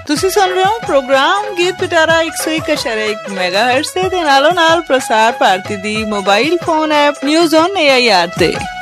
ਤੁਸੀਂ ਸੁਣ ਰਹੇ ਹੋ ਪ੍ਰੋਗਰਾਮ ਗੀਤ ਪਿਟਾਰਾ 101.1 ਮੈਗਾਹਰਟਜ਼ ਤੇ ਨਾਲੋਂ ਨਾਲ ਪ੍ਰਸਾਰ ਭਾਰਤੀ ਦੀ mobile phone app news on AIR ਤੇ।